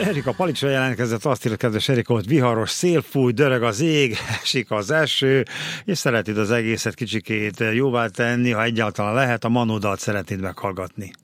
Erika Palicsra jelentkezett, azt írja, kedves Erika, hogy viharos szél fúj, dörög az ég, esik az eső, és szeretnéd az egészet kicsikét jóvá tenni, ha egyáltalán lehet, a Manódalt szeretnéd meghallgatni.